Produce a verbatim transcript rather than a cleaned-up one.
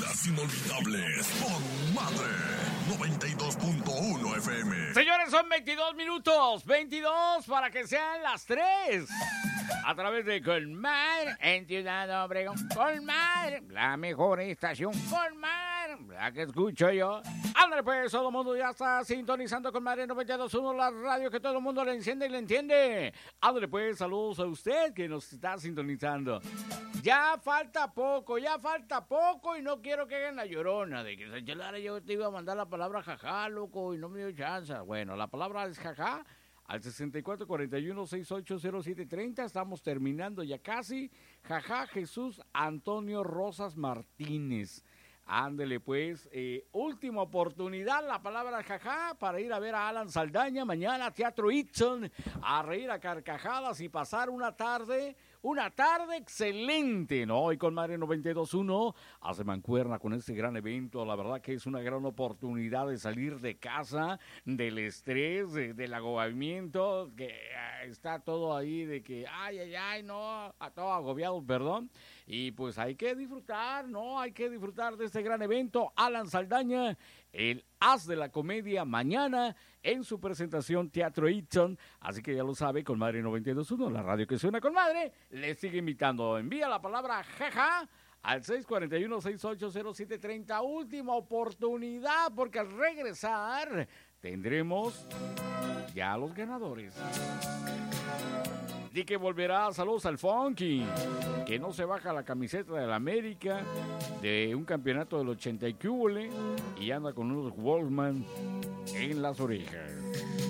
Las inolvidables con Madre noventa y dos punto uno F M. Señores, son veintidós minutos, veintidós para que sean las tres. A través de Con Madre, en Ciudad Obregón. Con Madre, la mejor estación. Con Madre, la que escucho yo. Ándale pues, todo el mundo ya está sintonizando Con Madre noventa y dos punto uno, la radio que todo el mundo le enciende y le entiende. Ándale pues, saludos a usted que nos está sintonizando. Ya falta poco, ya falta poco y no quiero que hagan la llorona de que Sanchelara, yo te iba a mandar la palabra jajá, loco, y no me dio chance. Bueno, la palabra es jajá. Al sesenta y cuatro cuarenta y uno sesenta y ocho cero siete treinta, estamos terminando ya casi. Jajá Jesús Antonio Rosas Martínez. Ándele pues, eh, última oportunidad, la palabra jajá, para ir a ver a Alan Saldaña mañana, Teatro Itzon, a reír a carcajadas y pasar una tarde, una tarde excelente, ¿no? Y Con Madre noventa y dos punto uno hace mancuerna con este gran evento, la verdad que es una gran oportunidad de salir de casa, del estrés, de, del agobamiento, que eh, está todo ahí de que, ay, ay, ay, no, a todo agobiado, perdón. Y pues hay que disfrutar, ¿no? Hay que disfrutar de este gran evento. Alan Saldaña, el as de la comedia, mañana en su presentación Teatro Itzon. Así que ya lo sabe, Con Madre noventa y dos punto uno, la radio que suena con madre, le sigue invitando. Envía la palabra jaja al seis cuarenta y uno sesenta y ocho cero siete treinta. Última oportunidad, porque al regresar tendremos ya los ganadores. Di que volverá, saludos al Funky, que no se baja la camiseta de la América, de un campeonato del ochenta y cúbole, y anda con unos Wolfman en las orejas.